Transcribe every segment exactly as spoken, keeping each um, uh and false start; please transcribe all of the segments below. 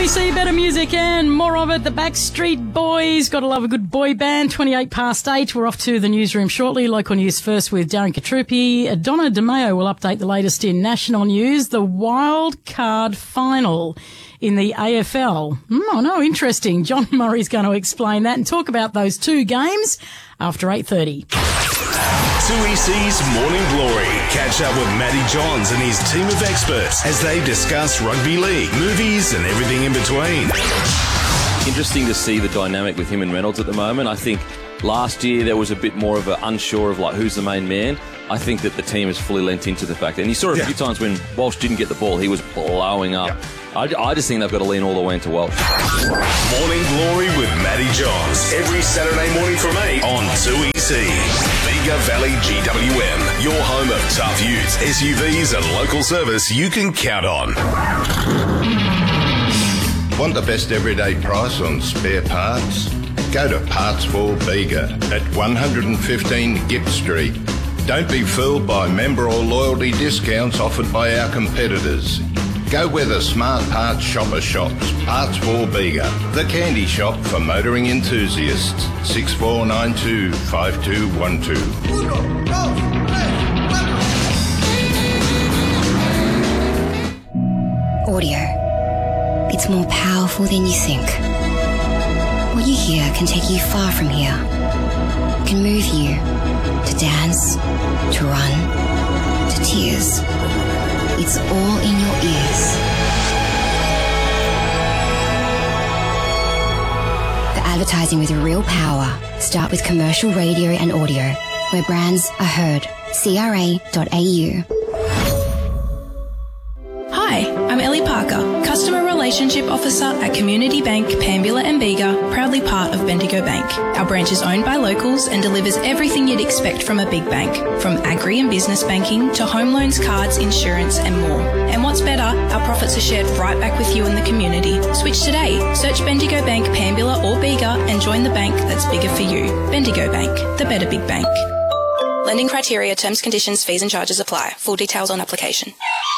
E C, better music and more of it. The Backstreet Boys. Gotta love a good boy band. twenty-eight past eight. We're off to the newsroom shortly. Local news first with Darren Katrupi. Donna DeMeo will update the latest in national news. The wild card final in the A F L. Oh, no, interesting. John Murray's going to explain that and talk about those two games after eight thirty. two E C's Morning Glory. Catch up with Matty Johns and his team of experts as they discuss rugby league, movies and everything in between. Interesting to see the dynamic with him and Reynolds at the moment. I think last year there was a bit more of an unsure of like who's the main man. I think that the team has fully lent into the fact. And you saw it a yeah. few times when Walsh didn't get the ball, he was blowing up. Yeah. I, I just think they've got to lean all the way into Welsh. Morning Glory with Matty Johns. Every Saturday morning from eight on two E C. Bega Valley G W M. Your home of tough utes, S U Vs and local service you can count on. Want the best everyday price on spare parts? Go to Parts for Bega at one fifteen Gipp Street. Don't be fooled by member or loyalty discounts offered by our competitors. Go where the smart parts shopper shops. Parts for Bega, the candy shop for motoring enthusiasts. six four nine two, five two one two. Audio. It's more powerful than you think. What you hear can take you far from here. It can move you to dance, to run, to tears. It's all in your ears. For advertising with real power, start with commercial radio and audio, where brands are heard. C R A dot A U. Hi, I'm Ellie Parker, Customer Relationship Officer at Community Bank, Pambula and Bega, proudly part of Bendigo Bank. Our branch is owned by locals and delivers everything you'd expect from a big bank, from agri and business banking to home loans, cards, insurance and more. And what's better, our profits are shared right back with you in the community. Switch today. Search Bendigo Bank, Pambula or Bega and join the bank that's bigger for you. Bendigo Bank, the better big bank. Lending criteria, terms, conditions, fees and charges apply. Full details on application.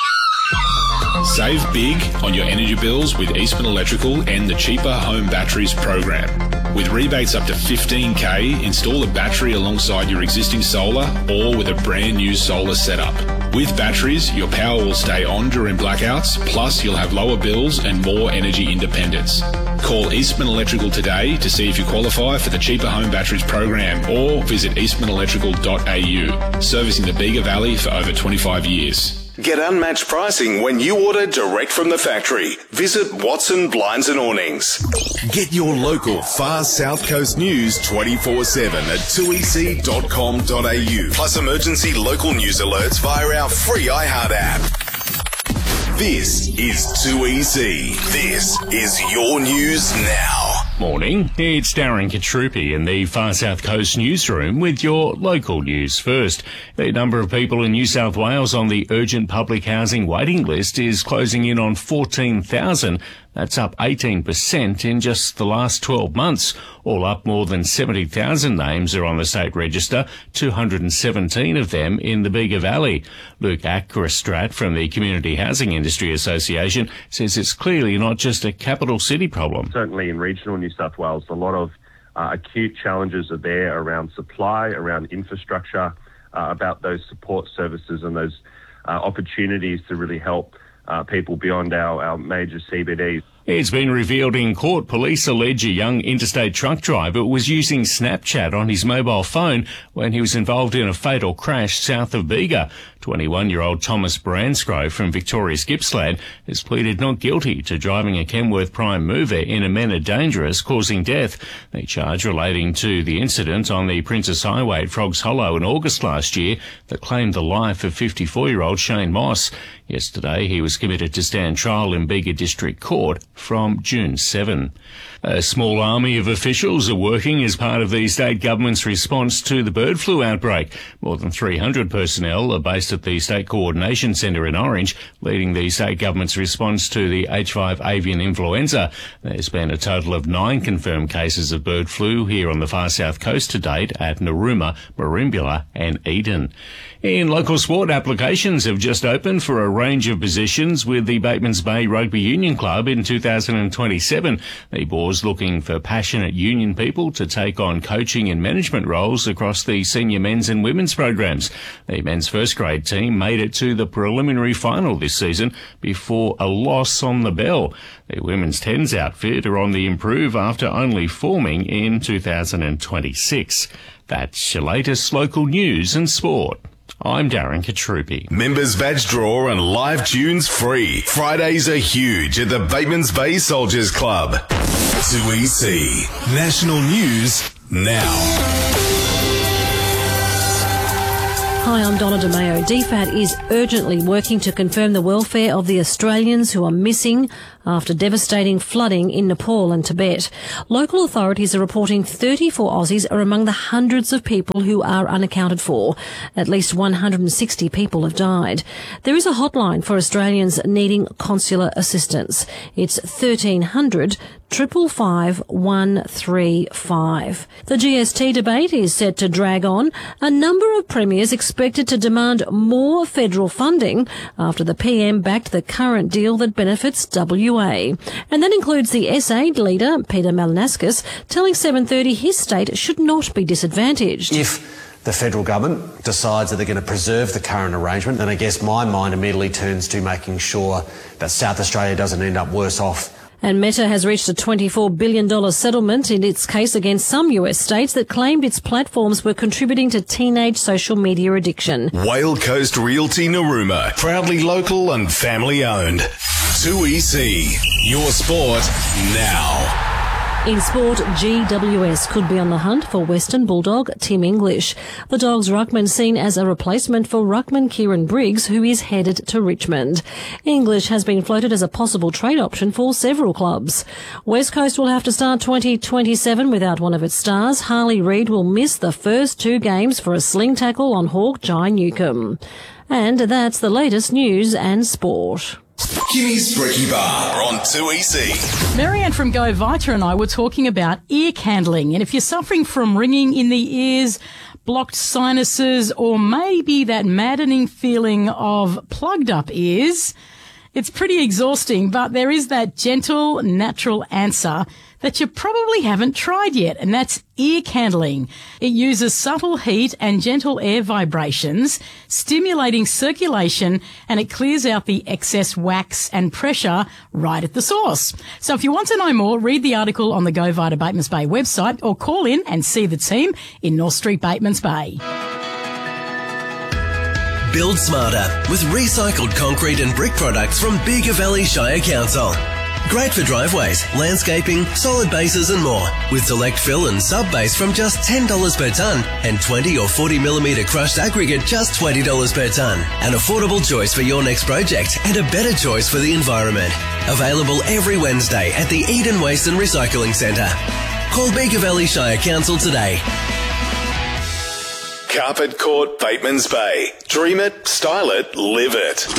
Save big on your energy bills with Eastman Electrical and the Cheaper Home Batteries program. With rebates up to fifteen K, install a battery alongside your existing solar or with a brand new solar setup. With batteries, your power will stay on during blackouts, plus you'll have lower bills and more energy independence. Call Eastman Electrical today to see if you qualify for the Cheaper Home Batteries program or visit eastman electrical dot A U, servicing the Bega Valley for over twenty-five years. Get unmatched pricing when you order direct from the factory. Visit Watson Blinds and Awnings. Get your local Far South Coast news twenty-four seven at two e c dot com dot a u. Plus emergency local news alerts via our free iHeart app. This is two E C. This is your news now. Morning, it's Darren Katrupi in the Far South Coast newsroom with your local news first. The number of people in New South Wales on the urgent public housing waiting list is closing in on fourteen thousand. That's up eighteen percent in just the last twelve months. All up, more than seventy thousand names are on the state register, two hundred seventeen of them in the Bega Valley. Luke Acrostrat from the Community Housing Industry Association says it's clearly not just a capital city problem. Certainly in regional New South Wales, a lot of uh, acute challenges are there around supply, around infrastructure, uh, about those support services and those uh, opportunities to really help Uh, people beyond our, our major C B Ds. It's been revealed in court police allege a young interstate truck driver was using Snapchat on his mobile phone when he was involved in a fatal crash south of Bega. twenty-one-year-old Thomas Bransgrove from Victoria's Gippsland has pleaded not guilty to driving a Kenworth Prime Mover in a manner dangerous, causing death. The charge relating to the incident on the Princess Highway at Frogs Hollow in August last year that claimed the life of fifty-four-year-old Shane Moss. Yesterday, he was committed to stand trial in Bega District Court from June seventh. A small army of officials are working as part of the state government's response to the bird flu outbreak. More than three hundred personnel are based at the State Coordination Centre in Orange, leading the state government's response to the H five avian influenza. There's been a total of nine confirmed cases of bird flu here on the far south coast to date at Narooma, Merimbula and Eden. In local sport, applications have just opened for a range of positions with the Batemans Bay Rugby Union Club in two thousand thousand twenty-seven. The board's looking for passionate union people to take on coaching and management roles across the senior men's and women's programs. The men's first grade team made it to the preliminary final this season before a loss on the bell. The women's tens outfit are on the improve after only forming in two thousand twenty-six. That's your latest local news and sport. I'm Darren Katrupi. Members badge draw and live tunes free. Fridays are huge at the Batemans Bay Soldiers Club. two E C. National News now. Hi, I'm Donna DeMayo. D FAT is urgently working to confirm the welfare of the Australians who are missing after devastating flooding in Nepal and Tibet. Local authorities are reporting thirty-four Aussies are among the hundreds of people who are unaccounted for. At least one hundred sixty people have died. There is a hotline for Australians needing consular assistance. It's thirteen hundred five five five one three five. The G S T debate is set to drag on. A number of premiers expected to demand more federal funding after the P M backed the current deal that benefits W A. And that includes the S A leader, Peter Malinauskas, telling seven thirty his state should not be disadvantaged. If the federal government decides that they're going to preserve the current arrangement, then I guess my mind immediately turns to making sure that South Australia doesn't end up worse off. And Meta has reached a twenty-four billion dollars settlement in its case against some U S states that claimed its platforms were contributing to teenage social media addiction. Whale Coast Realty Narooma, proudly local and family owned. two E C, your sport now. In sport, G W S could be on the hunt for Western Bulldog Tim English. The Dogs' ruckman seen as a replacement for ruckman Kieran Briggs, who is headed to Richmond. English has been floated as a possible trade option for several clubs. West Coast will have to start twenty twenty-seven without one of its stars. Harley Reid will miss the first two games for a sling tackle on Hawk Jai Newcombe. And that's the latest news and sport. Kimmy's Brekkie Bar on two E C. Marianne from Go Vita and I were talking about ear candling. And if you're suffering from ringing in the ears, blocked sinuses, or maybe that maddening feeling of plugged up ears, it's pretty exhausting, but there is that gentle, natural answer that you probably haven't tried yet, and that's ear candling. It uses subtle heat and gentle air vibrations, stimulating circulation, and it clears out the excess wax and pressure right at the source. So if you want to know more, read the article on the Go Vita Batemans Bay website or call in and see the team in North Street, Batemans Bay. Build smarter with recycled concrete and brick products from Bega Valley Shire Council. Great for driveways, landscaping, solid bases and more. With select fill and sub-base from just ten dollars per tonne and twenty or forty millimetre crushed aggregate just twenty dollars per tonne. An affordable choice for your next project and a better choice for the environment. Available every Wednesday at the Eden Waste and Recycling Centre. Call Bega Valley Shire Council today. Carpet Court, Batemans Bay. Dream it, style it, live it.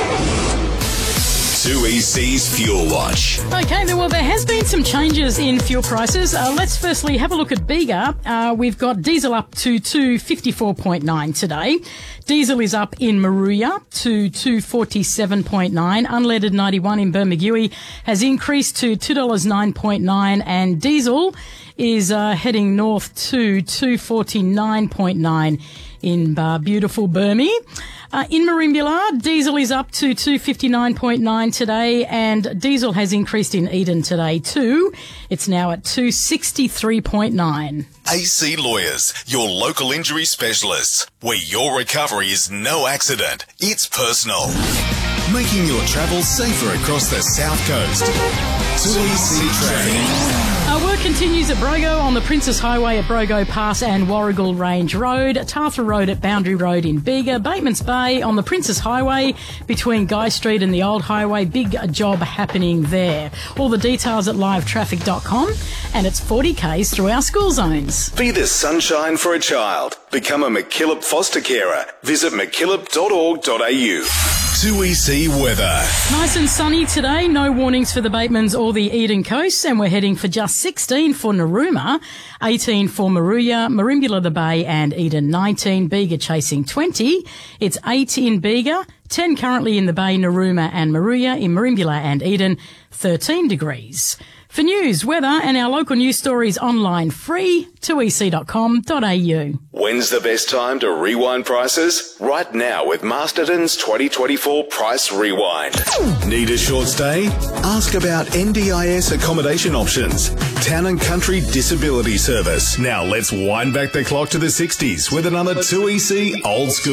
two E C's Fuel Watch. Okay, well, there has been some changes in fuel prices. Uh, let's firstly have a look at Bega. Uh, we've got diesel up to two fifty-four point nine today. Diesel is up in Maruya to two forty-seven point nine. Unleaded ninety-one in Bermagui has increased to two dollars nine point nine, and diesel is uh, heading north to two forty-nine point nine in uh, beautiful Burmy. Uh, in Merimbula, diesel is up to two fifty-nine point nine today, and diesel has increased in Eden today too. It's now at two sixty-three point nine. A C Lawyers, your local injury specialists, where your recovery is no accident, it's personal. Making your travel safer across the South Coast. two E C Traffic. Our work continues at Brogo on the Princess Highway at Brogo Pass and Warrigal Range Road, Tarthra Road at Boundary Road in Bega, Batemans Bay on the Princess Highway between Guy Street and the Old Highway. Big job happening there. All the details at live traffic dot com, and it's forty kays through our school zones. Be the sunshine for a child. Become a McKillop foster carer. Visit mckillop dot org dot a u. two E C weather. Nice and sunny today. No warnings for the Batemans or the Eden Coast, and we're heading for just sixteen for Narooma, eighteen for Maruya, Merimbula the Bay and Eden nineteen, Bega chasing twenty. It's eight in Bega, ten currently in the Bay, Narooma and Maruya, in Merimbula and Eden, thirteen degrees. For news, weather and our local news stories online free, two e c dot com dot a u. When's the best time to rewind prices? Right now with Masterton's twenty twenty-four Price Rewind. Need a short stay? Ask about N D I S accommodation options. Town and Country Disability Service. Now let's wind back the clock to the sixties with another two E C Old School